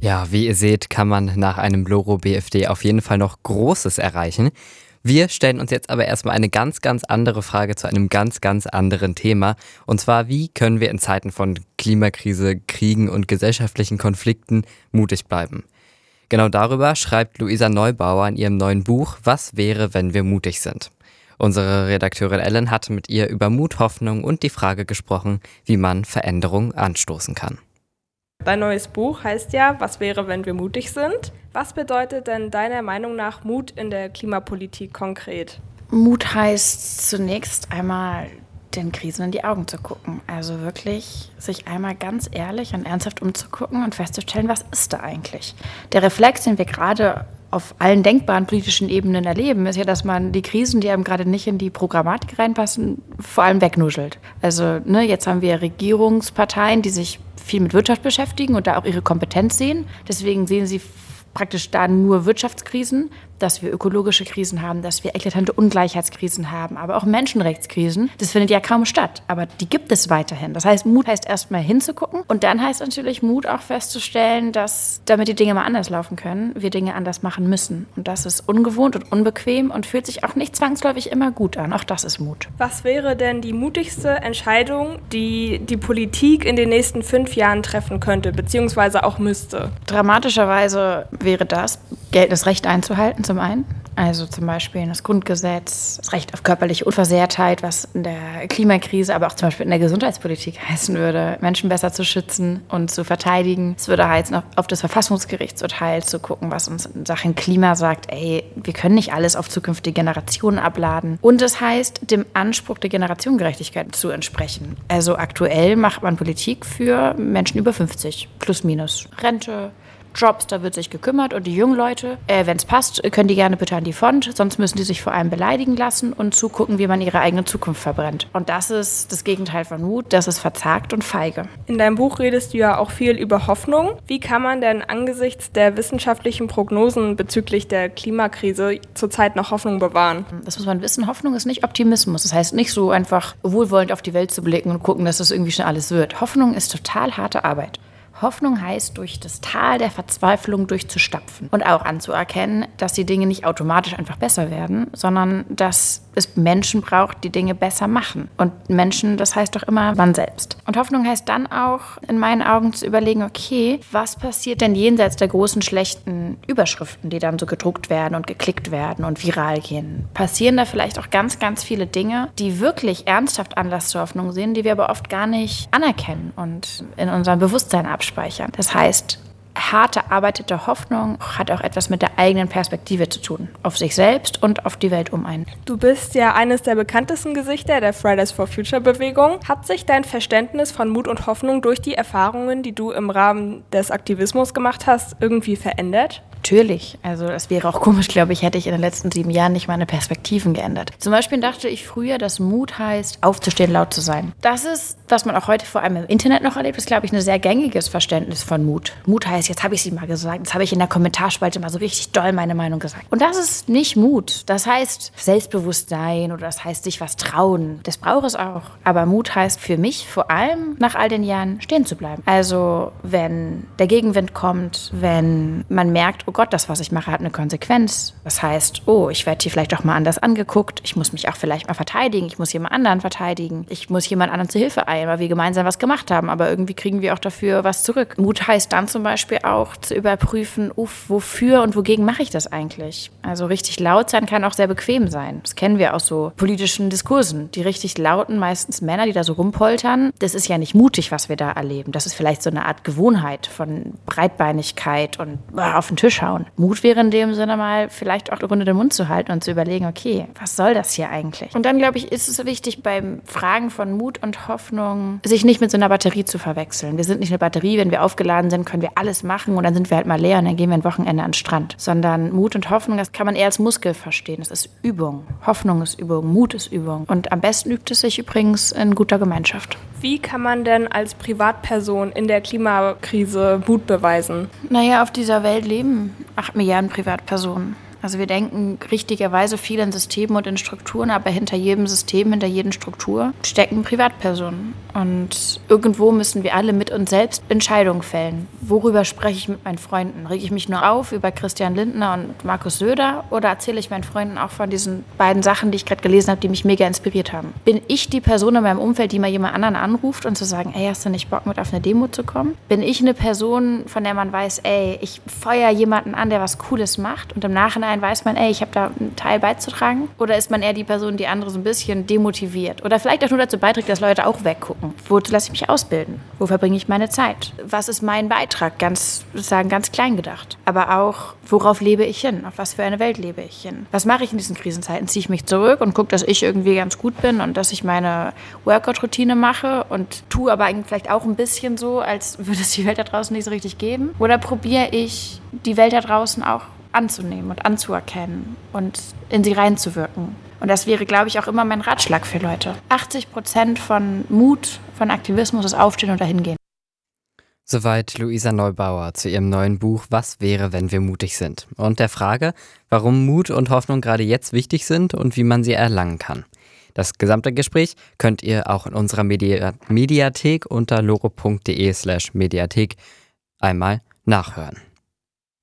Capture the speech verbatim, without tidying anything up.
Ja, wie ihr seht, kann man nach einem Loro B F D auf jeden Fall noch Großes erreichen. Wir stellen uns jetzt aber erstmal eine ganz, ganz andere Frage zu einem ganz, ganz anderen Thema. Und zwar, wie können wir in Zeiten von Klimakrise, Kriegen und gesellschaftlichen Konflikten mutig bleiben? Genau darüber schreibt Luisa Neubauer in ihrem neuen Buch Was wäre, wenn wir mutig sind? Unsere Redakteurin Ellen hat mit ihr über Mut, Hoffnung und die Frage gesprochen, wie man Veränderung anstoßen kann. Dein neues Buch heißt ja, was wäre, wenn wir mutig sind? Was bedeutet denn deiner Meinung nach Mut in der Klimapolitik konkret? Mut heißt zunächst einmal, den Krisen in die Augen zu gucken. Also wirklich sich einmal ganz ehrlich und ernsthaft umzugucken und festzustellen, was ist da eigentlich? Der Reflex, den wir gerade auf allen denkbaren politischen Ebenen erleben, ist ja, dass man die Krisen, die einem gerade nicht in die Programmatik reinpassen, vor allem wegnuschelt. Also ne, jetzt haben wir Regierungsparteien, die sich viel mit Wirtschaft beschäftigen und da auch ihre Kompetenz sehen. Deswegen sehen sie praktisch da nur Wirtschaftskrisen, dass wir ökologische Krisen haben, dass wir eklatante Ungleichheitskrisen haben, aber auch Menschenrechtskrisen. Das findet ja kaum statt, aber die gibt es weiterhin. Das heißt, Mut heißt erstmal hinzugucken und dann heißt natürlich Mut auch festzustellen, dass, damit die Dinge mal anders laufen können, wir Dinge anders machen müssen. Und das ist ungewohnt und unbequem und fühlt sich auch nicht zwangsläufig immer gut an. Auch das ist Mut. Was wäre denn die mutigste Entscheidung, die die Politik in den nächsten fünf Jahren treffen könnte, beziehungsweise auch müsste? Dramatischerweise wäre das, geltendes Recht einzuhalten zum einen. Also zum Beispiel das Grundgesetz, das Recht auf körperliche Unversehrtheit, was in der Klimakrise, aber auch zum Beispiel in der Gesundheitspolitik heißen würde, Menschen besser zu schützen und zu verteidigen. Es würde heißen, auf das Verfassungsgerichtsurteil zu gucken, was uns in Sachen Klima sagt, ey, wir können nicht alles auf zukünftige Generationen abladen. Und es heißt, dem Anspruch der Generationengerechtigkeit zu entsprechen. Also aktuell macht man Politik für Menschen über fünfzig, plus minus. Rente, Jobs, da wird sich gekümmert und die jungen Leute, äh, wenn es passt, können die gerne bitte an die Front, sonst müssen die sich vor allem beleidigen lassen und zugucken, wie man ihre eigene Zukunft verbrennt. Und das ist das Gegenteil von Mut, das ist verzagt und feige. In deinem Buch redest du ja auch viel über Hoffnung. Wie kann man denn angesichts der wissenschaftlichen Prognosen bezüglich der Klimakrise zurzeit noch Hoffnung bewahren? Das muss man wissen, Hoffnung ist nicht Optimismus. Das heißt nicht so einfach wohlwollend auf die Welt zu blicken und gucken, dass das irgendwie schon alles wird. Hoffnung ist total harte Arbeit. Hoffnung heißt, durch das Tal der Verzweiflung durchzustapfen und auch anzuerkennen, dass die Dinge nicht automatisch einfach besser werden, sondern dass es Menschen braucht, die Dinge besser machen. Und Menschen, das heißt doch immer man selbst. Und Hoffnung heißt dann auch, in meinen Augen zu überlegen, okay, was passiert denn jenseits der großen schlechten Überschriften, die dann so gedruckt werden und geklickt werden und viral gehen? Passieren da vielleicht auch ganz, ganz viele Dinge, die wirklich ernsthaft Anlass zur Hoffnung sind, die wir aber oft gar nicht anerkennen und in unserem Bewusstsein abspeichern. Das heißt, hart erarbeitete Hoffnung hat auch etwas mit der eigenen Perspektive zu tun. Auf sich selbst und auf die Welt um einen. Du bist ja eines der bekanntesten Gesichter der Fridays for Future Bewegung. Hat sich dein Verständnis von Mut und Hoffnung durch die Erfahrungen, die du im Rahmen des Aktivismus gemacht hast, irgendwie verändert? Natürlich. Also das wäre auch komisch, glaube ich, hätte ich in den letzten sieben Jahren nicht meine Perspektiven geändert. Zum Beispiel dachte ich früher, dass Mut heißt, aufzustehen, laut zu sein. Das ist, was man auch heute vor allem im Internet noch erlebt, ist, glaube ich, ein sehr gängiges Verständnis von Mut. Mut heißt, jetzt habe ich sie mal gesagt, jetzt habe ich in der Kommentarspalte mal so richtig doll meine Meinung gesagt. Und das ist nicht Mut. Das heißt Selbstbewusstsein oder das heißt sich was trauen. Das braucht es auch. Aber Mut heißt für mich vor allem nach all den Jahren stehen zu bleiben. Also wenn der Gegenwind kommt, wenn man merkt, oh Gott, das, was ich mache, hat eine Konsequenz. Das heißt, oh, ich werde hier vielleicht auch mal anders angeguckt. Ich muss mich auch vielleicht mal verteidigen. Ich muss jemand anderen verteidigen. Ich muss jemand anderen zur Hilfe eilen, weil wir gemeinsam was gemacht haben. Aber irgendwie kriegen wir auch dafür was zurück. Mut heißt dann zum Beispiel auch zu überprüfen, uff, wofür und wogegen mache ich das eigentlich? Also richtig laut sein kann auch sehr bequem sein. Das kennen wir aus so politischen Diskursen. Die richtig lauten, meistens Männer, die da so rumpoltern. Das ist ja nicht mutig, was wir da erleben. Das ist vielleicht so eine Art Gewohnheit von Breitbeinigkeit und boah, auf den Tisch hauen. Mut wäre in dem Sinne mal vielleicht auch eine Runde den Mund zu halten und zu überlegen, okay, was soll das hier eigentlich? Und dann, glaube ich, ist es wichtig, beim Fragen von Mut und Hoffnung, sich nicht mit so einer Batterie zu verwechseln. Wir sind nicht eine Batterie, wenn wir aufgeladen sind, können wir alles machen und dann sind wir halt mal leer und dann gehen wir ein Wochenende an den Strand. Sondern Mut und Hoffnung, das kann man eher als Muskel verstehen. Das ist Übung. Hoffnung ist Übung, Mut ist Übung. Und am besten übt es sich übrigens in guter Gemeinschaft. Wie kann man denn als Privatperson in der Klimakrise Mut beweisen? Naja, auf dieser Welt leben acht Milliarden Privatpersonen. Also wir denken richtigerweise viel in Systemen und in Strukturen, aber hinter jedem System, hinter jeder Struktur stecken Privatpersonen. Und irgendwo müssen wir alle mit uns selbst Entscheidungen fällen. Worüber spreche ich mit meinen Freunden? Rege ich mich nur auf über Christian Lindner und Markus Söder oder erzähle ich meinen Freunden auch von diesen beiden Sachen, die ich gerade gelesen habe, die mich mega inspiriert haben? Bin ich die Person in meinem Umfeld, die mal jemand anderen anruft und zu sagen, ey, hast du nicht Bock mit auf eine Demo zu kommen? Bin ich eine Person, von der man weiß, ey, ich feuere jemanden an, der was Cooles macht und im Nachhinein weiß man, ey, ich habe da einen Teil beizutragen? Oder ist man eher die Person, die andere so ein bisschen demotiviert? Oder vielleicht auch nur dazu beiträgt, dass Leute auch weggucken. Wozu lasse ich mich ausbilden? Wo verbringe ich meine Zeit? Was ist mein Beitrag? Ganz, sagen, ganz klein gedacht. Aber auch, worauf lebe ich hin? Auf was für eine Welt lebe ich hin? Was mache ich in diesen Krisenzeiten? Ziehe ich mich zurück und gucke, dass ich irgendwie ganz gut bin und dass ich meine Workout-Routine mache und tue aber eigentlich vielleicht auch ein bisschen so, als würde es die Welt da draußen nicht so richtig geben? Oder probiere ich, die Welt da draußen auch anzunehmen und anzuerkennen und in sie reinzuwirken. Und das wäre, glaube ich, auch immer mein Ratschlag für Leute. achtzig Prozent von Mut, von Aktivismus ist Aufstehen und Dahingehen. Soweit Luisa Neubauer zu ihrem neuen Buch Was wäre, wenn wir mutig sind? Und der Frage, warum Mut und Hoffnung gerade jetzt wichtig sind und wie man sie erlangen kann. Das gesamte Gespräch könnt ihr auch in unserer Medi- Mediathek unter loro punkt de slash Mediathek einmal nachhören.